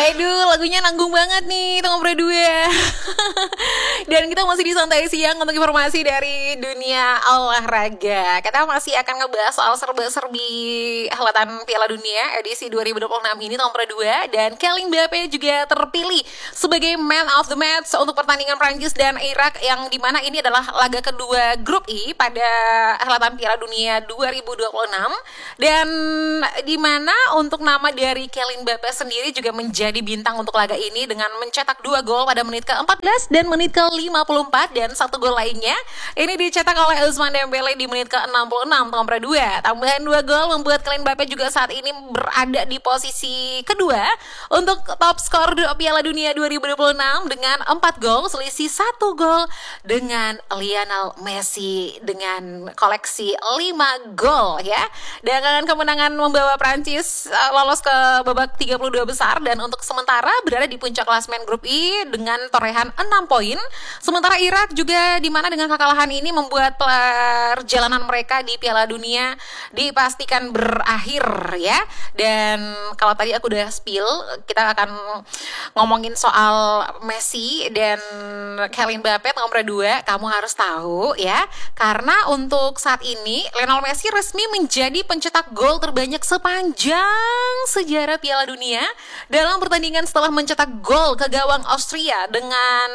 Aduh, lagunya nanggung banget nih, Tengah Berdua. Dan kita masih di Santai Siang untuk informasi dari dunia olahraga. Kita masih akan ngebahas soal serba-serbi helatan Piala Dunia edisi 2026 ini, Tengah Berdua. Dan Kylian Mbappe juga terpilih sebagai Man of the Match untuk pertandingan Prancis dan Irak, yang dimana ini adalah laga kedua grup I pada helatan Piala Dunia 2026. Dan dimana untuk nama dari Kylian Mbappe sendiri juga menjadi bintang untuk laga ini dengan mencetak 2 gol pada menit ke-14 dan menit ke-54, dan 1 gol lainnya ini dicetak oleh Ousmane Dembele di menit ke-66 nomor 2. Tambahan 2 gol membuat Kylian Mbappe juga saat ini berada di posisi kedua untuk top skor Piala Dunia 2026 dengan 4 gol, selisih 1 gol dengan Lionel Messi dengan koleksi 5 gol ya. Dengan kemenangan membawa Prancis lolos ke babak 32 besar dan untuk sementara berada di puncak klasemen grup I dengan torehan 6 poin. Sementara Irak juga di mana dengan kekalahan ini membuat perjalanan mereka di Piala Dunia dipastikan berakhir ya. Dan kalau tadi aku udah spill, kita akan ngomongin soal Messi dan Kylian Mbappe nomor 2. Kamu harus tahu ya, karena untuk saat ini Lionel Messi resmi menjadi pencetak gol terbanyak sepanjang sejarah Piala Dunia dalam pertandingan setelah mencetak gol ke gawang Austria dengan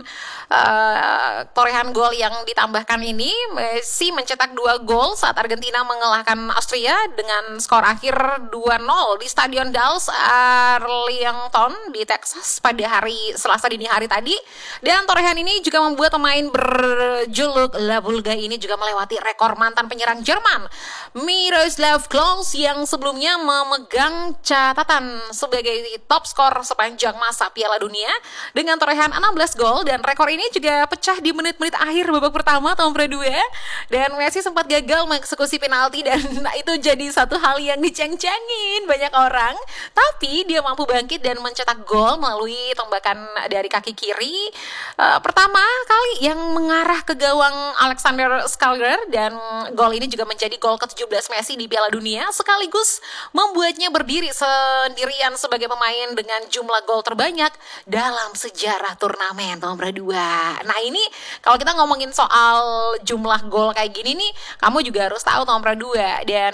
torehan gol yang ditambahkan ini. Messi mencetak 2 gol saat Argentina mengalahkan Austria dengan skor akhir 2-0 di Stadion Dallas Arlington di Texas pada hari Selasa dini hari tadi. Dan torehan ini juga membuat pemain berjuluk La Bulga ini juga melewati rekor mantan penyerang Jerman Miroslav Klose yang sebelumnya memegang catatan sebagai top skor sepanjang masa Piala Dunia dengan torehan 16 gol. Dan rekor ini juga pecah di menit-menit akhir babak pertama tahun kedua, dan Messi sempat gagal mengeksekusi penalti dan itu jadi satu hal yang diceng-cengin banyak orang, tapi dia mampu bangkit dan mencetak gol melalui tembakan dari kaki kiri pertama kali yang mengarah ke gawang Alexander Skaller. Dan gol ini juga menjadi gol ke-17 Messi di Piala Dunia, sekaligus membuatnya berdiri sendirian sebagai pemain dengan jumlah gol terbanyak dalam sejarah turnamen nomor 2. Nah ini kalau kita ngomongin soal jumlah gol kayak gini nih, kamu juga harus tahu nomor 2. Dan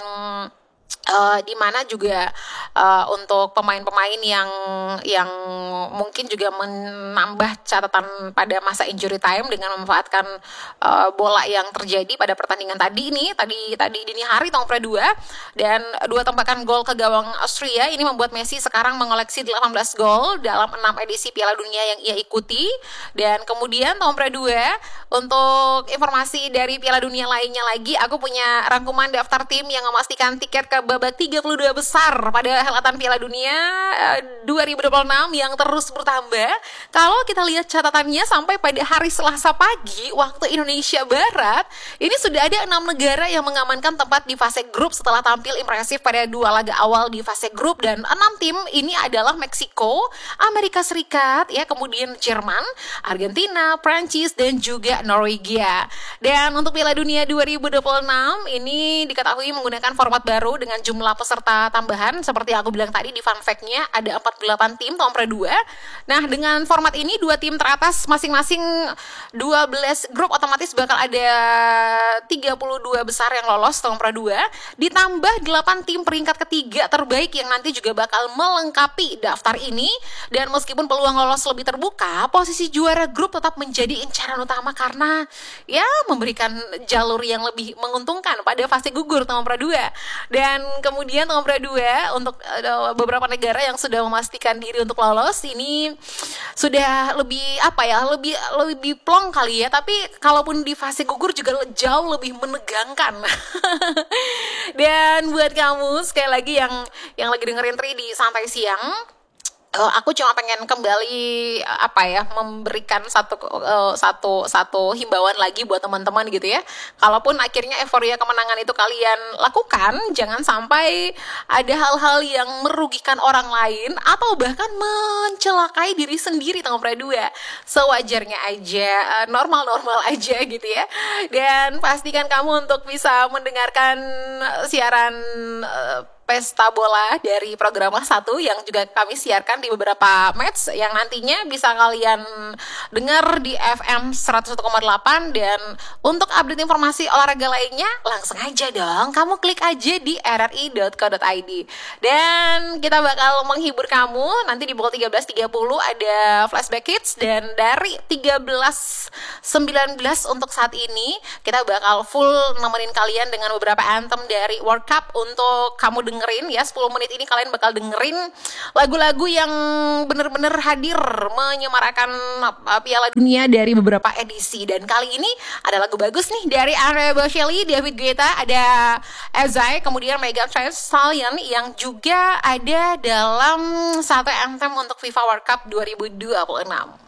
di mana juga untuk pemain-pemain yang mungkin juga menambah catatan pada masa injury time dengan memanfaatkan bola yang terjadi pada pertandingan tadi dini hari tahun kedua. Dan 2 tembakan gol ke gawang Austria ini membuat Messi sekarang mengoleksi 18 gol dalam 6 edisi Piala Dunia yang ia ikuti. Dan kemudian tahun kedua, untuk informasi dari Piala Dunia lainnya lagi, aku punya rangkuman daftar tim yang memastikan tiket ke babak 32 besar pada helatan Piala Dunia 2026 yang terus bertambah. Kalau kita lihat catatannya sampai pada hari Selasa pagi waktu Indonesia Barat, ini sudah ada 6 negara yang mengamankan tempat di fase grup setelah tampil impresif pada 2 laga awal di fase grup. Dan 6 tim ini adalah Meksiko, Amerika Serikat, ya, kemudian Jerman, Argentina, Prancis, dan juga Norwegia. Dan untuk Piala Dunia 2026 ini diketahui menggunakan format baru dengan jumlah peserta tambahan. Seperti aku bilang tadi di fun fact-nya, ada 48 tim nomor 2. Nah, dengan format ini 2 tim teratas masing-masing 12 grup otomatis bakal ada 32 besar yang lolos nomor 2, ditambah 8 tim peringkat ketiga terbaik yang nanti juga bakal melengkapi daftar ini. Dan meskipun peluang lolos lebih terbuka, posisi juara grup tetap menjadi incaran utama karena ya memberikan jalur yang lebih menguntungkan pada fase gugur nomor 2. Dan kemudian nomor 2 untuk beberapa negara yang sudah memastikan diri untuk lolos ini sudah lebih lebih plong kali ya, tapi kalaupun di fase gugur juga jauh lebih menegangkan. Dan buat kamu sekali lagi yang lagi dengerin Tri di Santai Siang, aku cuma pengen kembali memberikan satu himbauan lagi buat teman-teman gitu ya. Kalaupun akhirnya euforia kemenangan itu kalian lakukan, jangan sampai ada hal-hal yang merugikan orang lain atau bahkan mencelakai diri sendiri tanggal dua. Sewajarnya aja, normal-normal aja gitu ya. Dan pastikan kamu untuk bisa mendengarkan siaran pesta bola dari program satu yang juga kami siarkan di beberapa match yang nantinya bisa kalian dengar di FM 101,8. Dan untuk update informasi olahraga lainnya langsung aja dong kamu klik aja di rri.co.id. Dan kita bakal menghibur kamu nanti di pukul 13.30 ada Flashback Kids, dan dari 13.19 untuk saat ini kita bakal full nemenin kalian dengan beberapa anthem dari World Cup untuk kamu dengerin ya. 10 menit ini kalian bakal dengerin lagu-lagu yang bener-bener hadir menyemarakan Piala Dunia dari beberapa edisi. Dan kali ini ada lagu bagus nih dari Andrea Bocelli, David Guetta, ada Ezai, kemudian Megan Thee Stallion yang juga ada dalam satu anthem untuk FIFA World Cup 2026.